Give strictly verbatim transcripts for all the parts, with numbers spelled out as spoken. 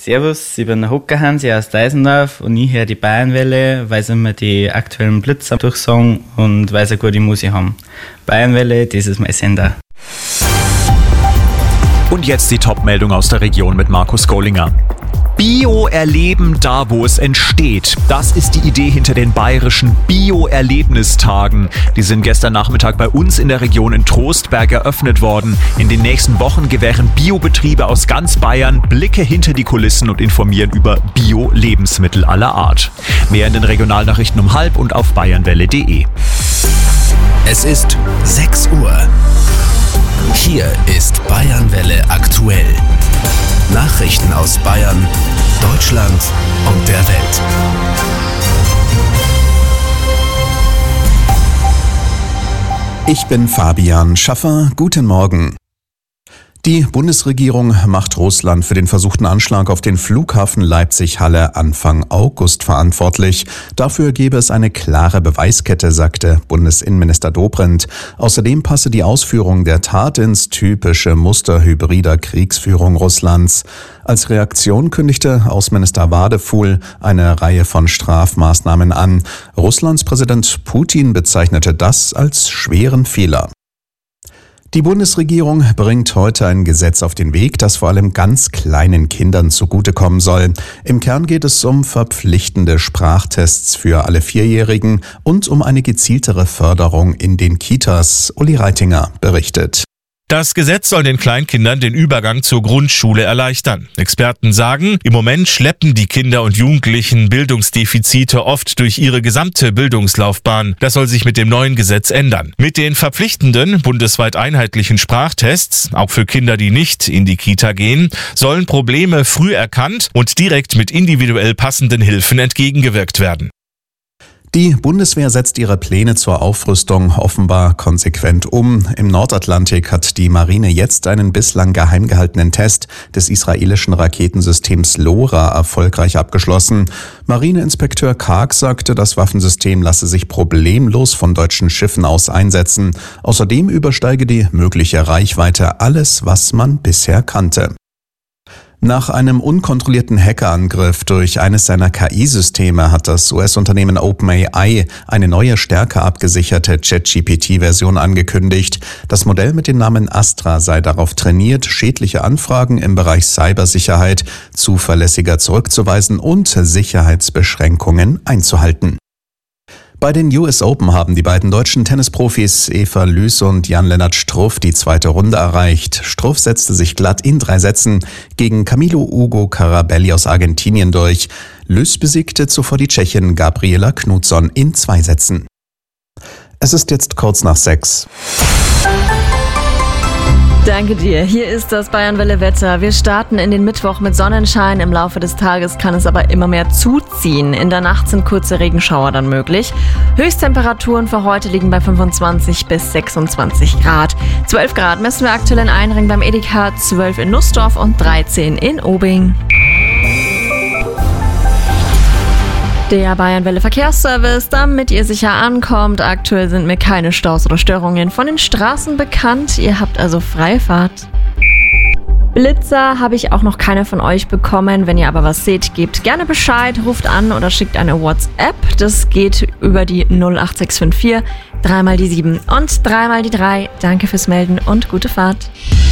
Servus, ich bin der Hockerhansi aus Deisendorf und ich höre die Bayernwelle, weil sie immer die aktuellen Blitzer durchsagen und weil sie gute Musik haben. Bayernwelle, das ist mein Sender. Und jetzt die Top-Meldung aus der Region mit Markus Gollinger. Bio-Erleben da, wo es entsteht. Das ist die Idee hinter den bayerischen Bio-Erlebnistagen. Die sind gestern Nachmittag bei uns in der Region in Trostberg eröffnet worden. In den nächsten Wochen gewähren Biobetriebe aus ganz Bayern Blicke hinter die Kulissen und informieren über Bio-Lebensmittel aller Art. Mehr in den Regionalnachrichten um halb und auf bayernwelle punkt de. Es ist sechs Uhr. Hier ist Bayernwelle aktuell. Nachrichten aus Bayern, Deutschland und der Welt. Ich bin Fabian Schaffer. Guten Morgen. Die Bundesregierung macht Russland für den versuchten Anschlag auf den Flughafen Leipzig-Halle Anfang August verantwortlich. Dafür gebe es eine klare Beweiskette, sagte Bundesinnenminister Dobrindt. Außerdem passe die Ausführung der Tat ins typische Muster hybrider Kriegsführung Russlands. Als Reaktion kündigte Außenminister Wadefuhl eine Reihe von Strafmaßnahmen an. Russlands Präsident Putin bezeichnete das als schweren Fehler. Die Bundesregierung bringt heute ein Gesetz auf den Weg, das vor allem ganz kleinen Kindern zugutekommen soll. Im Kern geht es um verpflichtende Sprachtests für alle Vierjährigen und um eine gezieltere Förderung in den Kitas. Uli Reitinger berichtet. Das Gesetz soll den Kleinkindern den Übergang zur Grundschule erleichtern. Experten sagen, im Moment schleppen die Kinder und Jugendlichen Bildungsdefizite oft durch ihre gesamte Bildungslaufbahn. Das soll sich mit dem neuen Gesetz ändern. Mit den verpflichtenden, bundesweit einheitlichen Sprachtests, auch für Kinder, die nicht in die Kita gehen, sollen Probleme früh erkannt und direkt mit individuell passenden Hilfen entgegengewirkt werden. Die Bundeswehr setzt ihre Pläne zur Aufrüstung offenbar konsequent um. Im Nordatlantik hat die Marine jetzt einen bislang geheim gehaltenen Test des israelischen Raketensystems LoRa erfolgreich abgeschlossen. Marineinspekteur Karg sagte, das Waffensystem lasse sich problemlos von deutschen Schiffen aus einsetzen. Außerdem übersteige die mögliche Reichweite alles, was man bisher kannte. Nach einem unkontrollierten Hackerangriff durch eines seiner K I-Systeme hat das U S-Unternehmen OpenAI eine neue, stärker abgesicherte ChatGPT-Version angekündigt. Das Modell mit dem Namen Astra sei darauf trainiert, schädliche Anfragen im Bereich Cybersicherheit zuverlässiger zurückzuweisen und Sicherheitsbeschränkungen einzuhalten. Bei den U S Open haben die beiden deutschen Tennisprofis Eva Lüß und Jan-Lennart Struff die zweite Runde erreicht. Struff setzte sich glatt in drei Sätzen gegen Camilo Ugo Carabelli aus Argentinien durch. Lüß besiegte zuvor die Tschechin Gabriela Knutsson in zwei Sätzen. Es ist jetzt kurz nach sechs. Danke dir. Hier ist das Bayernwelle-Wetter. Wir starten in den Mittwoch mit Sonnenschein. Im Laufe des Tages kann es aber immer mehr zuziehen. In der Nacht sind kurze Regenschauer dann möglich. Höchsttemperaturen für heute liegen bei fünfundzwanzig bis sechsundzwanzig Grad. zwölf Grad messen wir aktuell in Einring beim Edeka, zwölf in Nussdorf und dreizehn in Obing. Der Bayernwelle Verkehrsservice, damit ihr sicher ankommt. Aktuell sind mir keine Staus oder Störungen von den Straßen bekannt. Ihr habt also freie Fahrt. Blitzer habe ich auch noch keine von euch bekommen. Wenn ihr aber was seht, gebt gerne Bescheid, ruft an oder schickt eine WhatsApp. Das geht über die null acht sechs fünf vier, dreimal die sieben und dreimal die drei. Danke fürs Melden und gute Fahrt.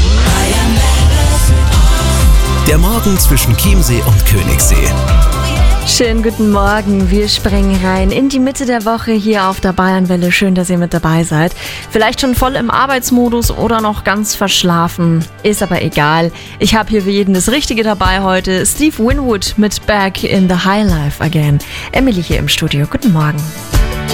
Der Morgen zwischen Chiemsee und Königssee. Schönen guten Morgen, wir springen rein in die Mitte der Woche hier auf der Bayernwelle. Schön, dass ihr mit dabei seid. Vielleicht schon voll im Arbeitsmodus oder noch ganz verschlafen. Ist aber egal. Ich habe hier für jeden das Richtige dabei heute. Steve Winwood mit Back in the High Life Again. Emily hier im Studio. Guten Morgen.